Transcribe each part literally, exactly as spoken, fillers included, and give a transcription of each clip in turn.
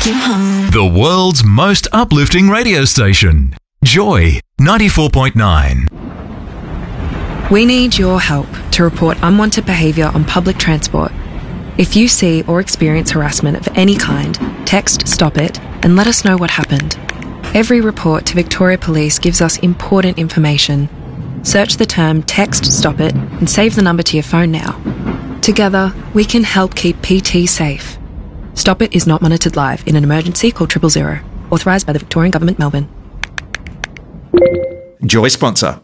take you home. The world's most uplifting radio station. Joy ninety-four point nine. We need your help to report unwanted behaviour on public transport. If you see or experience harassment of any kind, text Stop It and let us know what happened. Every report to Victoria Police gives us important information. Search the term Text Stop It and save the number to your phone now. Together, we can help keep P T safe. Stop It is not monitored live. In an emergency, call triple zero. Authorised by the Victorian Government, Melbourne. Joy sponsor.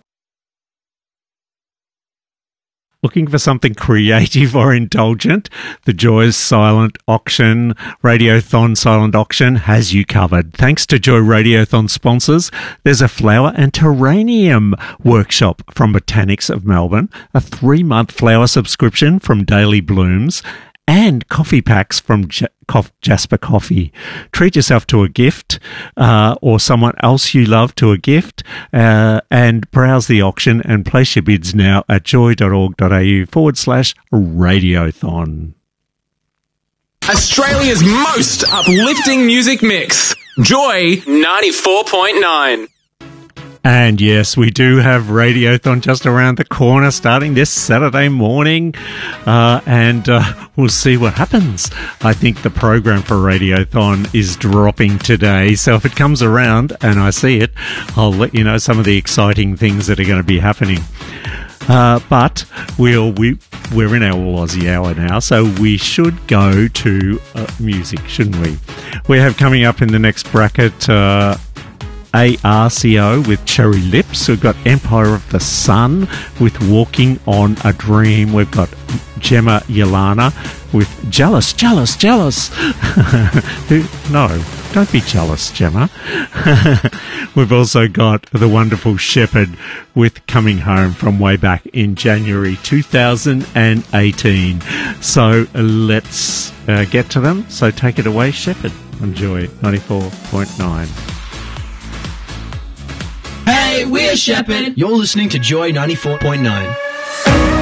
Looking for something creative or indulgent? The Joy's Silent Auction, Radiothon Silent Auction has you covered. Thanks to Joy Radiothon sponsors, there's a flower and terrarium workshop from Botanics of Melbourne, a three-month flower subscription from Daily Blooms, and coffee packs from J- Cof- Jasper Coffee. Treat yourself to a gift uh, or someone else you love to a gift uh, and browse the auction and place your bids now at joy.org.au forward slash radiothon. Australia's most uplifting music mix. Joy ninety-four point nine. And yes, we do have Radiothon just around the corner starting this Saturday morning, uh, and uh, we'll see what happens. I think the program for Radiothon is dropping today, so if it comes around and I see it, I'll let you know some of the exciting things that are going to be happening. Uh, but we'll, we, we're in our All Aussie Hour now, so we should go to uh, music, shouldn't we? We have coming up in the next bracket uh, A R C O with Cherry Lips. We've got Empire of the Sun with Walking on a Dream. We've got Gemma Yolana with Jealous, Jealous, Jealous. No, don't be jealous, Gemma. We've also got the wonderful Shepherd with Coming Home from way back in January two thousand eighteen. So let's uh, get to them. So take it away, Shepherd, on Joy ninety-four point nine. Hey, we're Shepherd. You're listening to Joy ninety-four point nine.